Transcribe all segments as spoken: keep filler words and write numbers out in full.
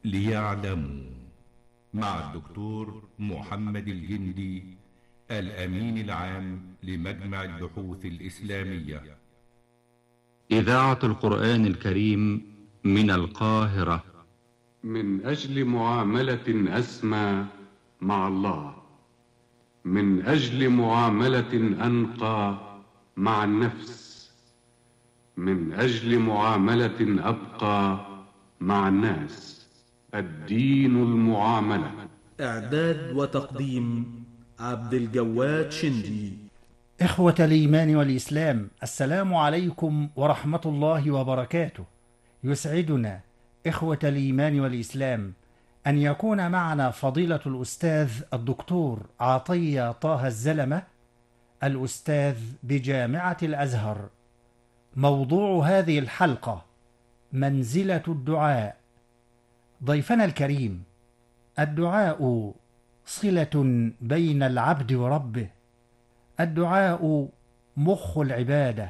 ليعلموا مع الدكتور محمد الجندي الأمين العام لمجمع البحوث الإسلامية. إذاعة القرآن الكريم من القاهرة. من أجل معاملة أسمى مع الله، من أجل معاملة أنقى مع النفس، من أجل معاملة أبقى مع الناس. الدين المعاملة. إعداد وتقديم عبد الجواد شندي. إخوة الإيمان والإسلام، السلام عليكم ورحمة الله وبركاته. يسعدنا إخوة الإيمان والإسلام أن يكون معنا فضيلة الأستاذ الدكتور عطية طه الزلمة، الأستاذ بجامعة الأزهر. موضوع هذه الحلقة منزلة الدعاء. ضيفنا الكريم، الدعاء صلة بين العبد وربه، الدعاء مخ العبادة،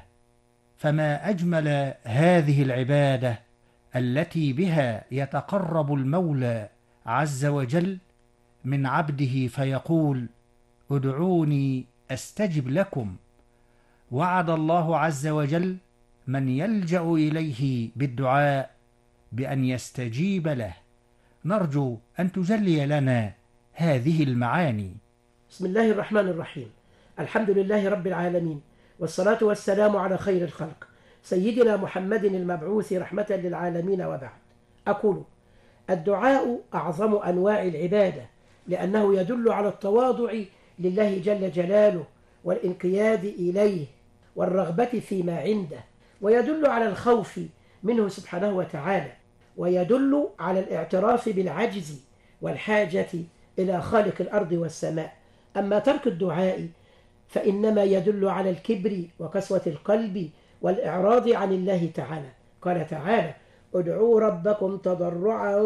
فما أجمل هذه العبادة التي بها يتقرب المولى عز وجل من عبده فيقول: ادعوني أستجب لكم. وعد الله عز وجل من يلجأ إليه بالدعاء بأن يستجيب له. نرجو أن تجلي لنا هذه المعاني. بسم الله الرحمن الرحيم. الحمد لله رب العالمين، والصلاة والسلام على خير الخلق سيدنا محمد المبعوث رحمة للعالمين، وبعد. أقول: الدعاء أعظم أنواع العبادة، لأنه يدل على التواضع لله جل جلاله والانقياد إليه والرغبة فيما عنده، ويدل على الخوف منه سبحانه وتعالى، ويدل على الاعتراف بالعجز والحاجة إلى خالق الأرض والسماء. أما ترك الدعاء فإنما يدل على الكبر وقسوة القلب والإعراض عن الله تعالى. قال تعالى: ادعوا ربكم تضرعا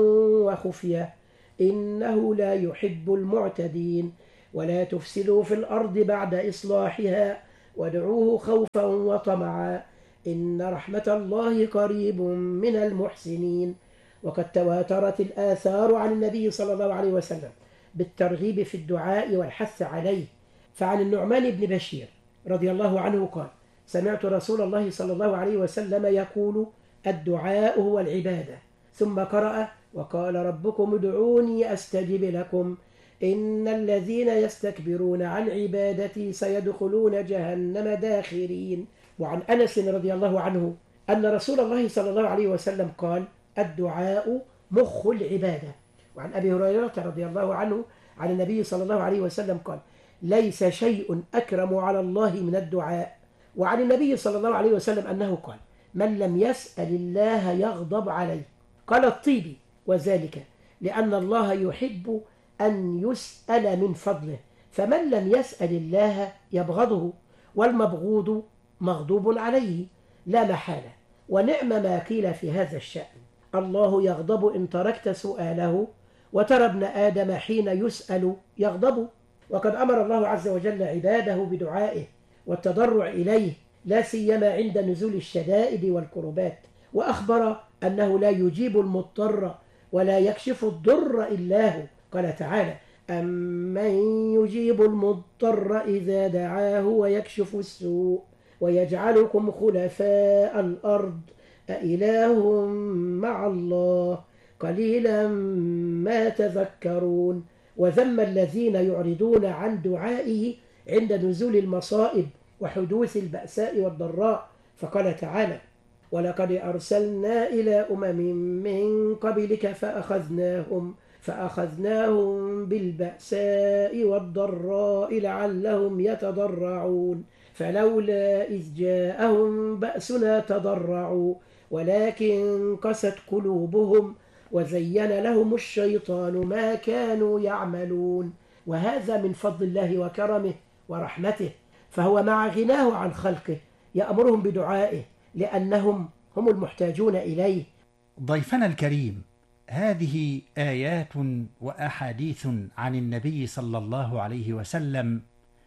وخفيا إنه لا يحب المعتدين ولا تفسدوا في الأرض بعد إصلاحها وادعوه خوفا وطمعا إن رحمة الله قريب من المحسنين. وقد تواترت الآثار عن النبي صلى الله عليه وسلم بالترغيب في الدعاء والحث عليه. فعن النعمان بن بشير رضي الله عنه قال: سمعت رسول الله صلى الله عليه وسلم يقول: الدعاء هو العبادة. ثم قرأ: وقال ربكم ادعوني أستجب لكم إن الذين يستكبرون عن عبادتي سيدخلون جهنم داخرين. وعن أنس رضي الله عنه أن رسول الله صلى الله عليه وسلم قال: الدعاء مخ العبادة. وعن أبي هريرة رضي الله عنه عن النبي صلى الله عليه وسلم قال: ليس شيء أكرم على الله من الدعاء. وعن النبي صلى الله عليه وسلم أنه قال: من لم يسأل الله يغضب عليه. قال الطيبي: وذلك لأن الله يحب أن يسأل من فضله، فمن لم يسأل الله يبغضه، والمبغوض مغضوب عليه لا محالة. ونعم ما قيل في هذا الشأن: الله يغضب إن تركت سؤاله، وترى ابن آدم حين يسأل يغضب. وقد أمر الله عز وجل عباده بدعائه والتضرع إليه، لا سيما عند نزول الشدائد والكربات، وأخبر أنه لا يجيب المضطر ولا يكشف الضر إلا هو. قال تعالى: أمن يجيب المضطر إذا دعاه ويكشف السوء ويجعلكم خلفاء الأرض أإله مع الله قليلا ما تذكرون. وذم الذين يعرضون عن دعائه عند نزول المصائب وحدوث البأساء والضراء، فقال تعالى: ولقد أرسلنا إلى أمم من قبلك فأخذناهم فأخذناهم بالبأساء والضراء لعلهم يتضرعون فلولا إذ جاءهم بأسنا تضرعوا ولكن قست قلوبهم وزين لهم الشيطان ما كانوا يعملون. وهذا من فضل الله وكرمه ورحمته، فهو مع غناه عن خلقه يأمرهم بدعائه لأنهم هم المحتاجون إليه. ضيفنا الكريم، هذه آيات وأحاديث عن النبي صلى الله عليه وسلم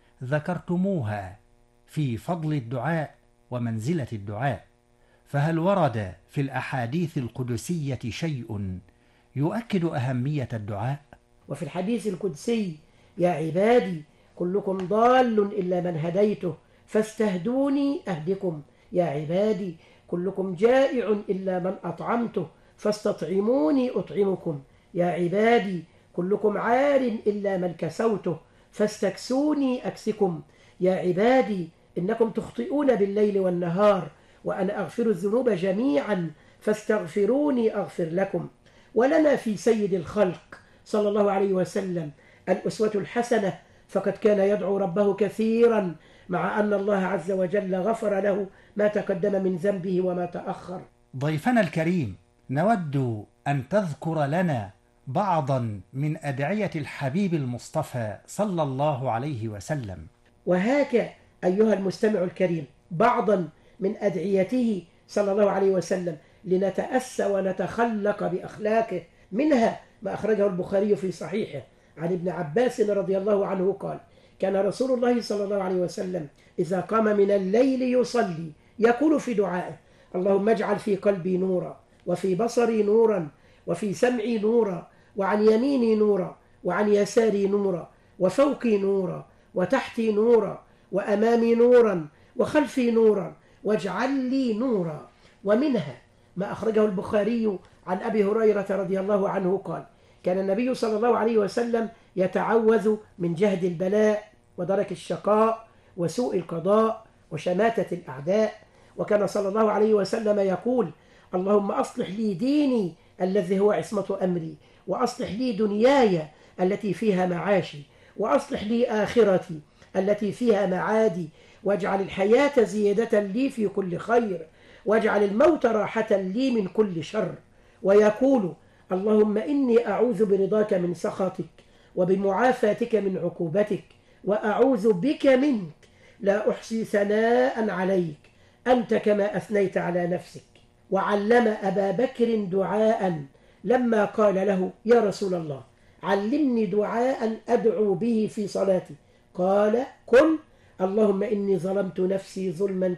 ذكرتموها في فضل الدعاء ومنزلة الدعاء، فهل ورد في الأحاديث القدسية شيء يؤكد أهمية الدعاء. وفي الحديث القدسي: يا عبادي كلكم ضال إلا من هديته فاستهدوني أهدكم، يا عبادي كلكم جائع إلا من أطعمته فاستطعموني أطعمكم، يا عبادي كلكم عار إلا من كسوته فاستكسوني أكسكم، يا عبادي إنكم تخطئون بالليل والنهار وأنا أغفر الذنوب جميعا فاستغفروني أغفر لكم. ولنا في سيد الخلق صلى الله عليه وسلم الأسوة الحسنة، فقد كان يدعو ربه كثيرا مع أن الله عز وجل غفر له ما تقدم من ذنبه وما تأخر. ضيفنا الكريم، نود أن تذكر لنا بعضا من أدعية الحبيب المصطفى صلى الله عليه وسلم. وهاك أيها المستمع الكريم بعضا من أدعيته صلى الله عليه وسلم لنتأسى ونتخلق بأخلاقه. منها ما أخرجه البخاري في صحيحه عن ابن عباس رضي الله عنه قال: كان رسول الله صلى الله عليه وسلم إذا قام من الليل يصلي يقول في دعائه: اللهم اجعل في قلبي نورا وفي بصري نورا وفي سمعي نورا وعن يميني نورا وعن يساري نورا وفوقي نورا وتحتي نورا وأمامي نورا وخلفي نورا واجعل لي نورا. ومنها ما أخرجه البخاري عن أبي هريرة رضي الله عنه قال: كان النبي صلى الله عليه وسلم يتعوذ من جهد البلاء ودرك الشقاء وسوء القضاء وشماتة الأعداء. وكان صلى الله عليه وسلم يقول: اللهم أصلح لي ديني الذي هو عصمة أمري، وأصلح لي دنياي التي فيها معاشي، وأصلح لي آخرتي التي فيها معادي، واجعل الحياة زيادة لي في كل خير، واجعل الموت راحة لي من كل شر. ويقول: اللهم إني أعوذ برضاك من سخطك وبمعافاتك من عقوبتك، وأعوذ بك منك لا أحصي ثناء عليك أنت كما أثنيت على نفسك. وعلم أبا بكر دعاء لما قال له: يا رسول الله علمني دعاء أدعو به في صلاتي. قال: قل اللهم إني ظلمت نفسي ظلما